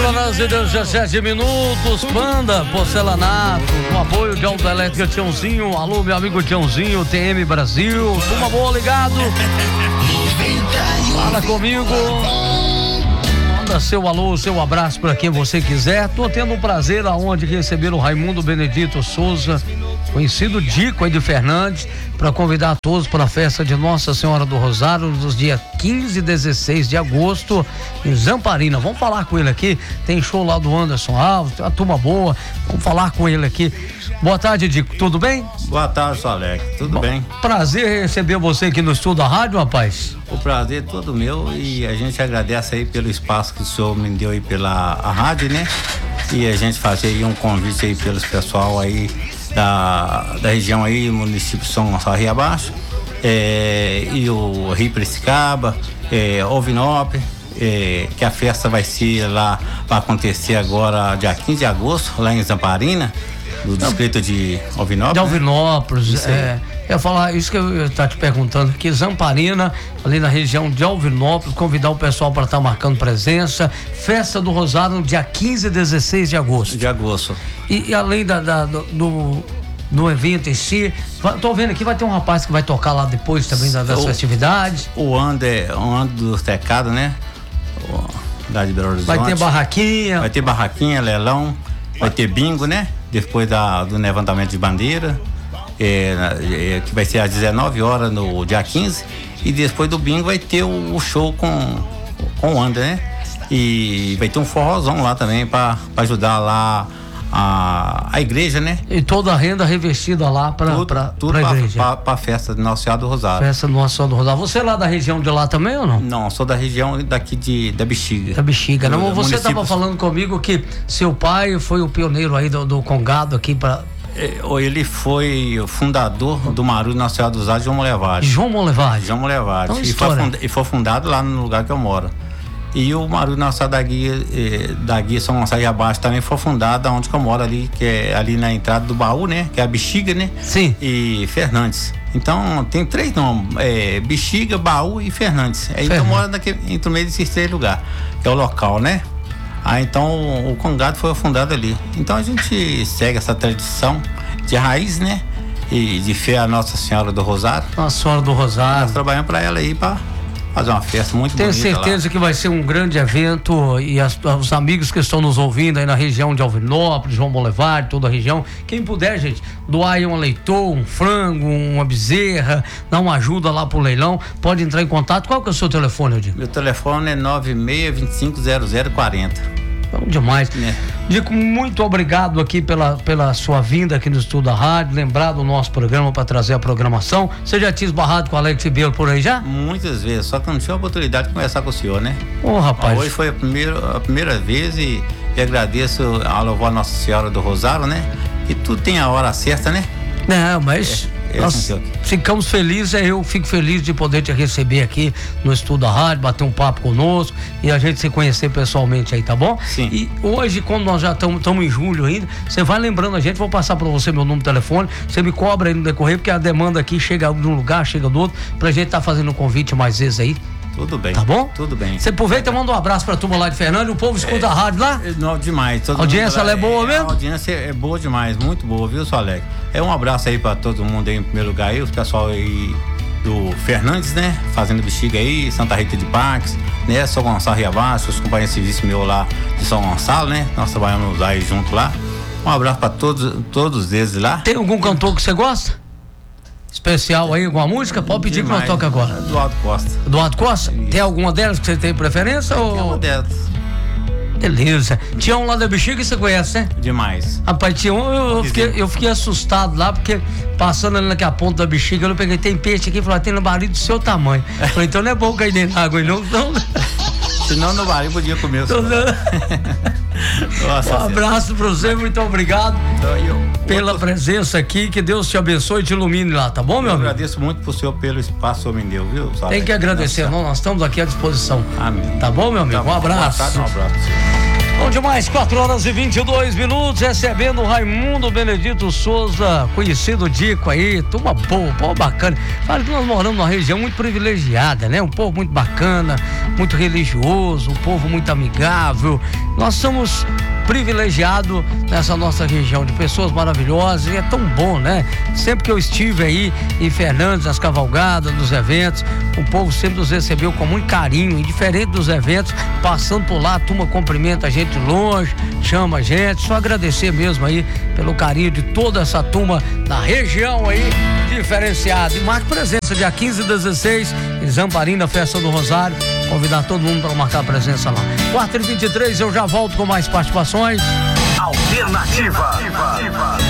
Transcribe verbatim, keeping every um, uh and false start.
horas e dezessete minutos. Panda, porcelanato, com apoio de Autoelétrica Tiãozinho. Alô, meu amigo Tiãozinho, T M Brasil. Toma boa, ligado. Fala comigo. Manda seu alô, seu abraço para quem você quiser. Tô tendo o prazer aonde receber o Raimundo Benedito Souza, conhecido Dico aí de Fernandes, para convidar a todos para a festa de Nossa Senhora do Rosário nos dias quinze e dezesseis de agosto em Zamparina. Vamos falar com ele aqui, tem show lá do Anderson Alves, tem uma turma boa, vamos falar com ele aqui. Boa tarde, Dico, tudo bem? Boa tarde, Alex, tudo Bom, bem? Prazer receber você aqui no estúdio da rádio, rapaz. O prazer é todo meu e a gente agradece aí pelo espaço que o senhor me deu aí pela a rádio, né? E a gente fazer aí um convite aí pelos pessoal aí da, da região aí, município de São Gonçalo Rio Abaixo, é, e o Rio Piracicaba, é, Ovinópolis, é, que a festa vai ser lá, vai acontecer agora dia quinze de agosto, lá em Zamparina, do distrito de Ovinópolis. De Ovinópolis, né? é. Eu ia falar isso que eu estou te perguntando, que Zamparina, ali na região de Ovinópolis, convidar o pessoal para estar tá marcando presença. Festa do Rosário no dia quinze e dezesseis de agosto. De agosto. E, e além da, da, do, do evento em si, estou vendo aqui, vai ter um rapaz que vai tocar lá depois também da, das o, festividades. O Ander, o Ander do Tecado, né? O, da de Belo Horizonte. Vai ter barraquinha. Vai ter barraquinha, leilão, vai ter bingo, né? Depois da, do levantamento de bandeira. É, é, que vai ser às dezenove horas no dia quinze, e depois do bingo vai ter o, o show com, com o André, né? E vai ter um forrozão lá também para ajudar lá a, a igreja, né? E toda a renda revestida lá para a igreja. Para a festa de Nossa Senhora do Rosário. Festa de Nossa Senhora do Rosário. Você é lá da região de lá também ou não? Não, sou da região daqui de, da Bexiga. Da Bexiga. Não, do, você estava falando comigo que seu pai foi o pioneiro aí do, do Congado aqui para... Ele foi o fundador do Maru Nossa Senhora do Rosário, João Molevade. João Molevade. João Molevade. Então, e, foi funda, e foi fundado lá no lugar que eu moro. E o Maru Nossa Senhora da Guia, eh, da Guia São Gonçalo e Abaixo também foi fundado onde que eu moro ali, que é ali na entrada do baú, né? Que é a Bexiga, né? Sim. E Fernandes. Então tem três nomes, é, Bexiga, Baú e Fernandes. Aí eu moro naquele, entre o meio desses três lugares, que é o local, né? Ah, então o Congado foi fundado ali. Então a gente segue essa tradição de raiz, né? E de fé a Nossa Senhora do Rosário. Nossa Senhora do Rosário. Nós trabalhamos para ela aí para fazer uma festa muito bonita. Tenho certeza lá. Que vai ser um grande evento e as, os amigos que estão nos ouvindo aí na região de Alvinópolis, João Molevade, toda a região, quem puder, gente, doar aí um leitão, um frango, uma bezerra, dar uma ajuda lá pro leilão, pode entrar em contato. Qual que é o seu telefone, Dico? Meu telefone é nove seis dois cinco zero zero quatro zero. Bom demais. É. Dico, muito obrigado aqui pela, pela sua vinda aqui no estúdio da rádio, lembrar do nosso programa para trazer a programação. Você já tinha esbarrado com o Alex Ribeiro por aí já? Muitas vezes, só que eu não tive a oportunidade de conversar com o senhor, né? Ô, oh, rapaz. Hoje foi a primeira, a primeira vez e, e agradeço a louvor Nossa Senhora do Rosário, né? Que tudo tem a hora certa, né? Não, mas é, é nós ficamos felizes, eu fico feliz de poder te receber aqui no estúdio da rádio, bater um papo conosco e a gente se conhecer pessoalmente aí, tá bom? Sim. E hoje, quando nós já estamos em julho ainda, você vai lembrando a gente, vou passar para você meu número de telefone, você me cobra aí no decorrer, porque a demanda aqui chega de um lugar, chega do outro, pra gente tá fazendo um convite mais vezes aí. Tudo bem. Tá bom? Tudo bem. Você aproveita e manda um abraço pra turma lá de Fernandes, o povo escuta é, a rádio lá? Não, demais. A audiência ela é boa mesmo? A audiência é boa demais, muito boa, viu, seu Alex? É um abraço aí pra todo mundo aí em primeiro lugar aí, o pessoal aí do Fernandes, né? Fazendo Bexiga aí, Santa Rita de Pax, né? São Gonçalo Rio Abaixo, os companheiros de serviço meu lá de São Gonçalo, né? Nós trabalhamos aí junto lá. Um abraço pra todos, todos eles lá. Tem algum cantor que você gosta? Especial aí, alguma música? Pode pedir demais, que nós toca agora. Eduardo Costa. Eduardo Costa? Isso. Tem alguma delas que você tem preferência? Tem ou... uma delas. Beleza. Tinha um lá da Bexiga, você conhece, né? Demais. Rapaz, tinha um, eu, eu, fiquei, eu fiquei assustado lá, porque passando ali naquela ponta da Bexiga, eu peguei, tem peixe aqui, falei, tem no barriga do seu tamanho. Falei, então não é bom cair dentro da água, não, não. Senão no barriga podia comer o seu. Nossa, um abraço pra você, muito obrigado então, eu, pela outro... presença aqui, que Deus te abençoe e te ilumine lá, tá bom, meu eu amigo? Eu agradeço muito pro senhor pelo espaço que o senhor me deu, viu? Sabe? Tem que agradecer, não, nós estamos aqui à disposição. Amém. Tá bom, meu amigo? Tá, um abraço. Um abraço. Bom demais, quatro horas e vinte e dois minutos, recebendo o Raimundo Benedito Souza, conhecido Dico aí, turma boa, povo bacana. Fala que nós moramos numa região muito privilegiada, né? Um povo muito bacana, muito religioso, um povo muito amigável. Nós somos privilegiados nessa nossa região, de pessoas maravilhosas, e é tão bom, né? Sempre que eu estive aí em Fernandes, nas cavalgadas, nos eventos, o povo sempre nos recebeu com muito carinho, indiferente dos eventos, passando por lá, a turma cumprimenta a gente longe, chama a gente, só agradecer mesmo aí pelo carinho de toda essa turma da região aí, diferenciada. E marque presença dia quinze e dezesseis, em Zamparina, Festa do Rosário, convidar todo mundo para marcar presença lá. quatro e vinte e três, eu já volto com mais participações. Alternativa.